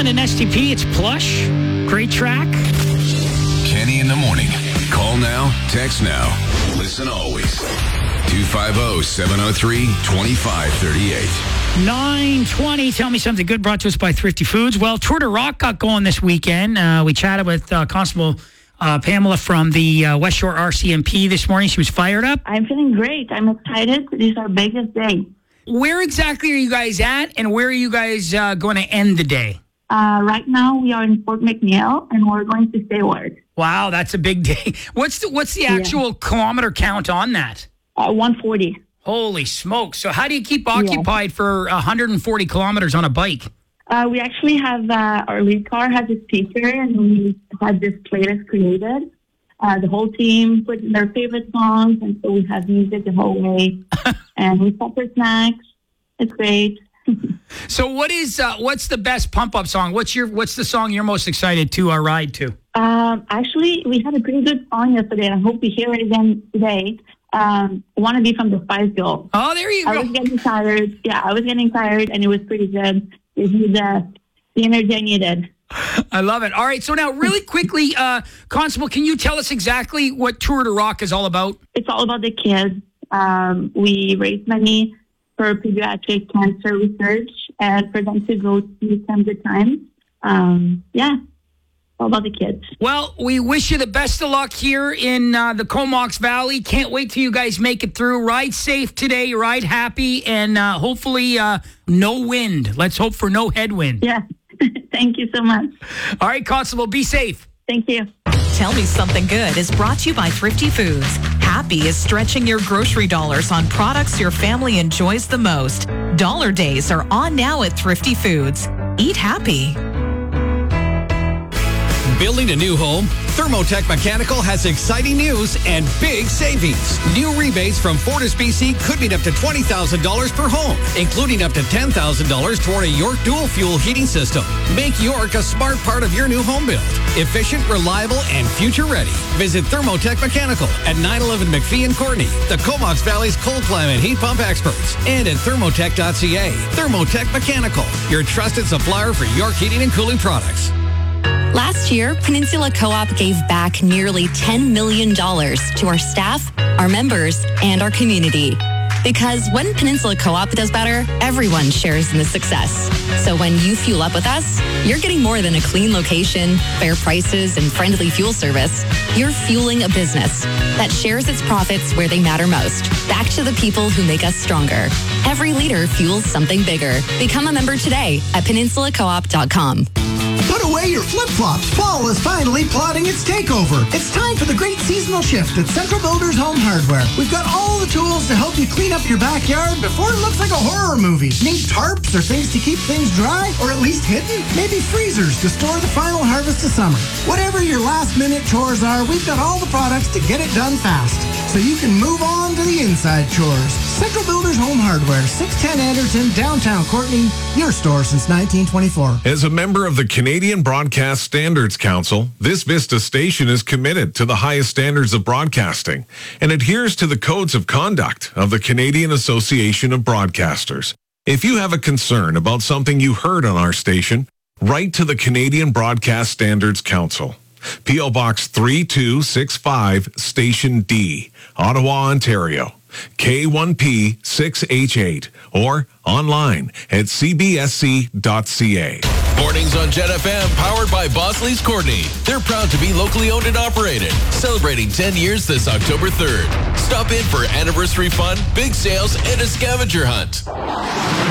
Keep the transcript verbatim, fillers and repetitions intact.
Island and S T P. It's Plush. Great track. Kenny in the morning. Call now, text now. Listen always. two five zero, seven zero three, two five three eight. nine twenty. Tell me something good, brought to us by Thrifty Foods. Well, Tour de Rock got going this weekend. Uh, we chatted with uh, Constable uh, Pamela from the uh, West Shore R C M P this morning. She was fired up. I'm feeling great. I'm excited. This is our biggest day. Where exactly are you guys at, and where are you guys uh, going to end the day? Uh, right now, we are in Fort McNeil, and we're going to Stewart. Wow, that's a big day. What's the what's the actual yeah. kilometer count on that? Uh, one forty. Holy smokes. So how do you keep occupied yeah. for one hundred forty kilometers on a bike? Uh, we actually have, uh, our lead car has a speaker, and we had this playlist created. Uh, the whole team put in their favorite songs, and so we have music the whole way. And we stop for snacks. It's great. So what is uh, what's the best pump up song? What's your what's the song you're most excited to uh, ride to? Um, actually, we had a pretty good song yesterday, and I hope we hear it again today. Um, "Wanna Be" from the Spice Girls. Oh, there you I go. I was getting tired. Yeah, I was getting tired, and it was pretty good. It was the the energy I needed. I love it. All right, so now really quickly, uh, Constable, can you tell us exactly what Tour de Rock is all about? It's all about the kids. Um, we raise money for pediatric cancer research and for them to go to some good times. Um, yeah, all about the kids. Well, we wish you the best of luck here in uh, the Comox Valley. Can't wait till you guys make it through. Ride safe today, ride happy, and uh, hopefully uh, no wind. Let's hope for no headwind. Yeah. Thank you so much. All right, Constable, be safe. Thank you. Tell Me Something Good is brought to you by Thrifty Foods. Happy is stretching your grocery dollars on products your family enjoys the most. Dollar Days are on now at Thrifty Foods. Eat happy. Building a new home? Thermotech Mechanical has exciting news and big savings. New rebates from Fortis B C could mean up to twenty thousand dollars per home, including up to ten thousand dollars toward a York dual fuel heating system. Make York a smart part of your new home build. Efficient, reliable, and future ready. Visit Thermotech Mechanical at nine eleven McPhee and Courtney, the Comox Valley's cold climate heat pump experts, and at thermotech dot c a. Thermotech Mechanical, your trusted supplier for York heating and cooling products. Last year, Peninsula Co-op gave back nearly ten million dollars to our staff, our members, and our community. Because when Peninsula Co-op does better, everyone shares in the success. So when you fuel up with us, you're getting more than a clean location, fair prices, and friendly fuel service. You're fueling a business that shares its profits where they matter most, back to the people who make us stronger. Every liter fuels something bigger. Become a member today at peninsula co op dot com. Put away your flip-flops. Fall is finally plotting its takeover. It's time for the great seasonal shift at Central Builders Home Hardware. We've got all the tools to help you clean up your backyard before it looks like a horror movie. Need tarps or things to keep things dry, or at least hidden? Maybe freezers to store the final harvest of summer. Whatever your last-minute chores are, we've got all the products to get it done fast, so you can move on to the inside chores. Central Builders Home Hardware, six ten Anderson, downtown Courtney, your store since nineteen twenty-four. As a member of the Canadian Broadcast Standards Council, this Vista station is committed to the highest standards of broadcasting and adheres to the codes of conduct of the Canadian Association of Broadcasters. If you have a concern about something you heard on our station, write to the Canadian Broadcast Standards Council. P O Box three two six five, Station D, Ottawa, Ontario, K one P six H eight, or online at c b s c dot c a. Mornings on Jet F M, powered by Bosley's Courtney. They're proud to be locally owned and operated, celebrating ten years this October third. Stop in for anniversary fun, big sales, and a scavenger hunt.